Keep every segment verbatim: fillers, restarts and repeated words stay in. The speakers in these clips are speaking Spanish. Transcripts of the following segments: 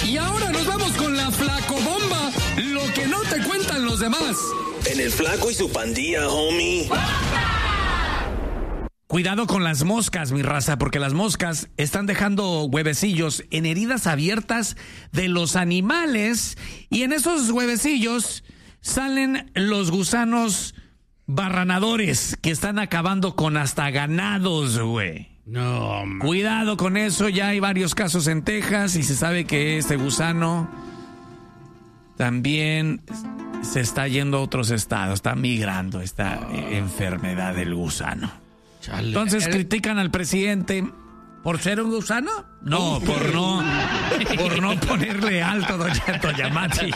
Y ahora nos vamos con la flacobomba, lo que no te cuentan los demás. En el Flaco y su pandilla, homie. Cuidado con las moscas, mi raza, porque las moscas están dejando huevecillos en heridas abiertas de los animales y en esos huevecillos salen los gusanos barranadores que están acabando con hasta ganados, güey. No, man. Cuidado con eso, ya hay varios casos en Texas y se sabe que este gusano también se está yendo a otros estados, está migrando esta oh. enfermedad del gusano. Chale. Entonces critican al presidente por ser un gusano. No, por no, por no ponerle alto, doña, doña Mati.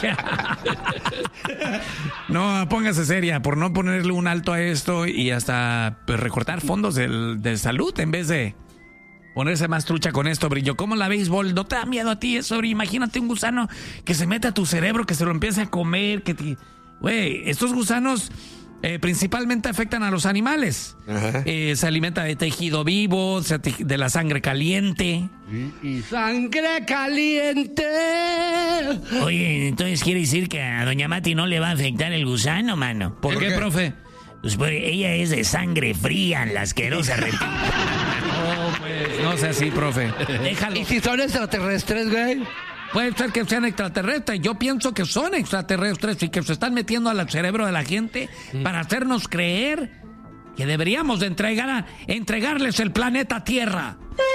No, póngase seria, por no ponerle un alto a esto y hasta pues, recortar fondos del, de salud en vez de ponerse más trucha con esto, Brillo. ¿Cómo la béisbol? ¿No te da miedo a ti eso, Brillo? Imagínate un gusano que se mete a tu cerebro, que se lo empiece a comer, que te... Güey, estos gusanos... Eh, principalmente afectan a los animales. Eh, se alimenta de tejido vivo, de la sangre caliente. Y, y sangre caliente. Oye, entonces quiere decir que a doña Mati no le va a afectar el gusano, mano. ¿Por, ¿Por qué, qué, profe? Pues porque ella es de sangre fría, la asquerosa repita. No, pues, no sea así, profe. Déjalo. ¿Y si son extraterrestres, güey? Puede ser que sean extraterrestres. Yo pienso que son extraterrestres y que se están metiendo al cerebro de la gente mm. para hacernos creer que deberíamos de entregar a, entregarles el planeta Tierra.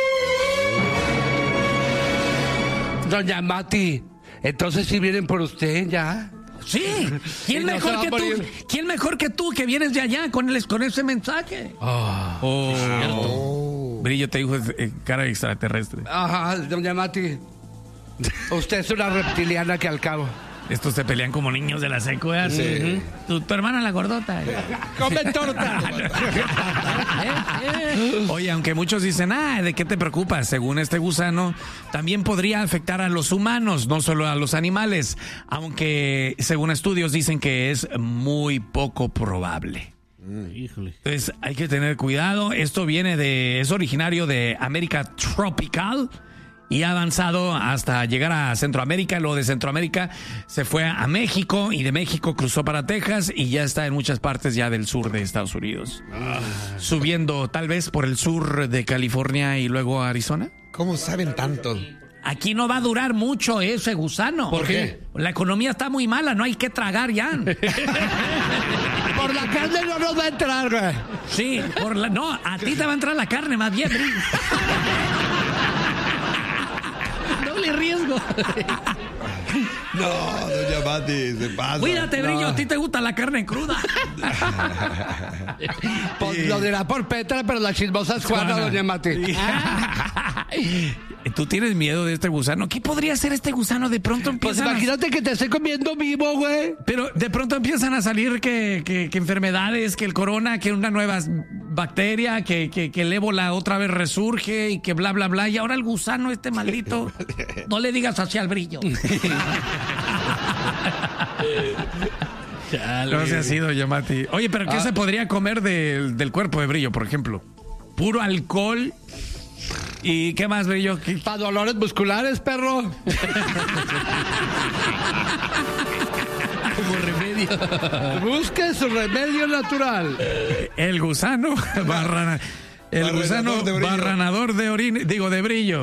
Doña Mati, entonces si vienen por usted ya. Sí. ¿Quién, no mejor que tú, ¿Quién mejor que tú que vienes de allá con, el, con ese mensaje? Oh, oh, oh. Brillo te dijo eh, cara de extraterrestre. Ajá, doña Mati. Usted es una reptiliana que al cabo. Estos se pelean como niños de la secu, ¿eh? Sí. Uh-huh. tu, tu hermana la gordota. ¿eh? ¡Come torta! Oye, aunque muchos dicen, ah, ¿de qué te preocupas? Según este gusano, también podría afectar a los humanos, no solo a los animales. Aunque, según estudios, dicen que es muy poco probable. Híjole. Entonces, hay que tener cuidado. Esto viene de, es originario de América tropical. Y ha avanzado hasta llegar a Centroamérica. Luego de Centroamérica se fue a México y de México cruzó para Texas y ya está en muchas partes ya del sur de Estados Unidos. Ah. Subiendo tal vez por el sur de California y luego a Arizona. ¿Cómo saben tanto? Aquí no va a durar mucho ese gusano. ¿Por qué? La economía está muy mala, no hay que tragar ya. Por la carne no nos va a entrar, güey. Sí, por la, no, a ti te va a entrar la carne más bien. Doble riesgo. No, doña Mati, se pasa. Cuídate, Brillo, no. A ti te gusta la carne cruda. Pues lo dirá por Petra, pero la chismosa es Juana, doña Mati. ¿Tú tienes miedo de este gusano? ¿Qué podría ser este gusano? De pronto empiezan... Pues imagínate a... que te esté comiendo vivo, güey. Pero de pronto empiezan a salir que, que, que enfermedades, que el corona, que una nueva bacteria, que, que, que el ébola otra vez resurge y que bla, bla, bla. Y ahora el gusano este maldito... No le digas así al Brillo. No se ha sido, Yamati. Oye, pero ¿qué ah. se podría comer de, del cuerpo de Brillo, por ejemplo? Puro alcohol... ¿Y qué más, Brillo? ¿Qué? Para dolores musculares, perro. Como remedio. Busque su remedio natural. El gusano barrana, el barranador gusano de barranador de orina, digo, de Brillo.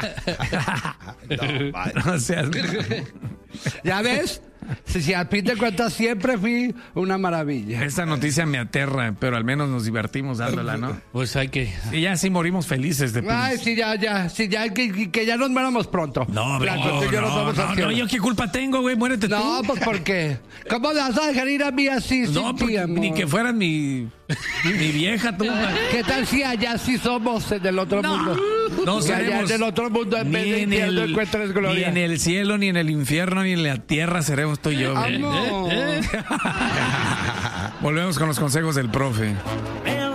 No, no seas... ¿Ya ves? Si, si a ti te cuentas, siempre fui una maravilla. Esta noticia me aterra, pero al menos nos divertimos dándola, ¿no? Pues hay que... Y ya sí morimos felices de Ay, sí, ya, ya, sí, ya, que, que ya nos muéramos pronto. No, bro, no, yo, no, no, no, yo qué culpa tengo, güey, muérete tú. No, pues ¿por qué? ¿Cómo vas a dejar ir a mí así? No, porque ti, ni que fueran mi, mi vieja, tú. ¿Qué tal si allá sí somos en el otro no, mundo? No que allá en el otro mundo en vez de infierno encuentres gloria. Ni en el cielo, ni en el infierno, ni en la tierra seremos tú y yo. Amor. Volvemos con los consejos del profe.